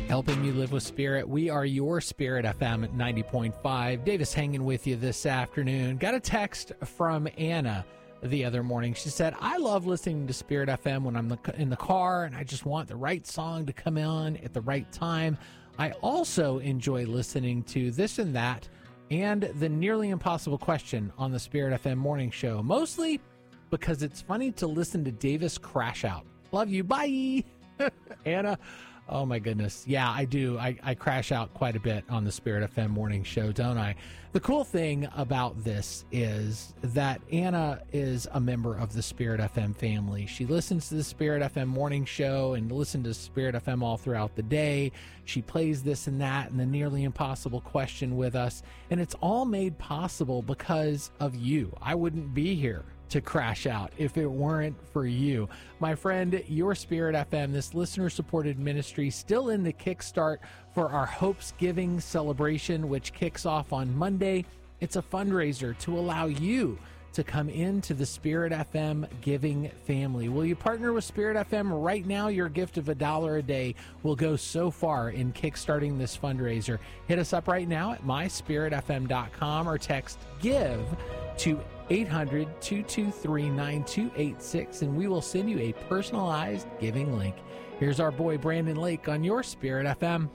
Helping you live with spirit. We are your Spirit FM at 90.5. Davis hanging with you this afternoon. Got a text from Anna the other morning. She said, I love listening to Spirit FM when I'm in the car and I just want the right song to come on at the right time. I also enjoy listening to This and That and the Nearly Impossible Question on the Spirit FM morning show, mostly because it's funny to listen to Davis crash out. Love you. Bye. Anna. Oh, my goodness. Yeah, I do. I crash out quite a bit on the Spirit FM morning show, don't I? The cool thing about this is that Anna is a member of the Spirit FM family. She listens to the Spirit FM morning show and listens to Spirit FM all throughout the day. She plays This and That and the Nearly Impossible Question with us. And it's all made possible because of you. I wouldn't be here to crash out if it weren't for you. My friend, your Spirit FM, this listener-supported ministry, still in the kickstart for our Hopes Giving celebration, which kicks off on Monday. It's a fundraiser to allow you to come into the Spirit FM giving family. Will you partner with Spirit FM right now? Your gift of $1 a day will go so far in kickstarting this fundraiser. Hit us up right now at myspiritfm.com or text GIVE to 800-223-9286, and we will send you a personalized giving link. Here's our boy Brandon Lake on your Spirit FM.